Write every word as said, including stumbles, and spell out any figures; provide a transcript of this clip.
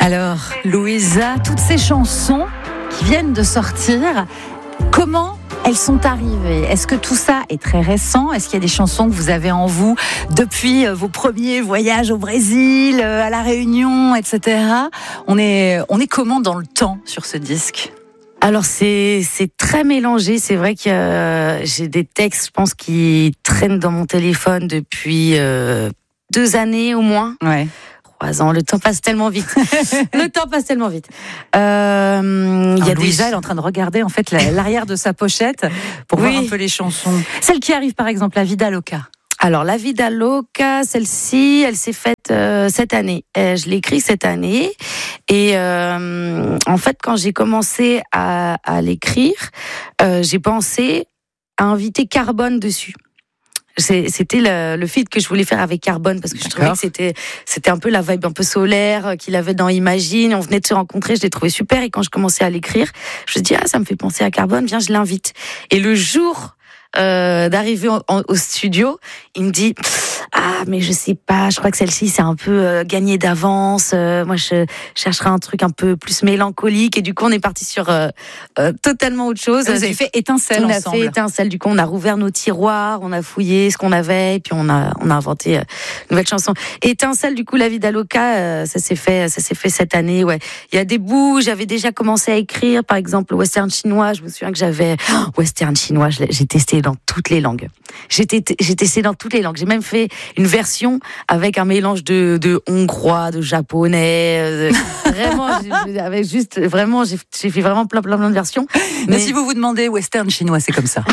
Alors, Louisa, toutes ces chansons qui viennent de sortir, comment elles sont arrivées? Est-ce que tout ça est très récent? Est-ce qu'il y a des chansons que vous avez en vous depuis vos premiers voyages au Brésil, à La Réunion, et cetera. On est, on est comment dans le temps sur ce disque? Alors c'est c'est très mélangé. C'est vrai que euh, j'ai des textes, je pense, qui traînent dans mon téléphone depuis euh, deux années au moins. Ouais. Trois ans. Le temps passe tellement vite. Le temps passe tellement vite. Euh, il y a des... Louisa, elle est en train de regarder en fait l'arrière de sa pochette pour oui. voir un peu les chansons. Celle qui arrive par exemple, La Vida Loca. Alors, La Vida Loca, celle-ci, elle s'est faite euh, cette année. Euh, je l'ai écrite cette année. Et euh, en fait, quand j'ai commencé à, à l'écrire, euh, j'ai pensé à inviter Carbone dessus. C'est, c'était le, le feat que je voulais faire avec Carbone parce que je trouvais que c'était, c'était un peu la vibe un peu solaire qu'il avait dans Imagine. On venait de se rencontrer, je l'ai trouvé super. Et quand je commençais à l'écrire, je me dis, ah, ça me fait penser à Carbone, viens, je l'invite. Et le jour Euh, d'arriver en, en, au studio, il me dit ah mais je sais pas, je crois que celle-ci c'est un peu euh, gagné d'avance. Euh, moi je chercherais un truc un peu plus mélancolique et du coup on est parti sur euh, euh, totalement autre chose. Vous avez fait Étincelle on ensemble. On a fait Étincelle. Du coup on a rouvert nos tiroirs, on a fouillé ce qu'on avait et puis on a on a inventé euh, une nouvelle chanson. Étincelle, du coup La Vida Loca, euh, ça s'est fait ça s'est fait cette année. Ouais, il y a des bouts. J'avais déjà commencé à écrire, par exemple le western chinois. Je me souviens que j'avais oh, western chinois. J'ai testé dans toutes les langues. J'ai, t- j'ai testé dans toutes les langues. J'ai même fait une version avec un mélange de, de hongrois, de japonais. Euh, vraiment, j'ai, avec juste, vraiment, j'ai, j'ai fait vraiment plein, plein, plein de versions. Mais, Mais si vous vous demandez western chinois, c'est comme ça.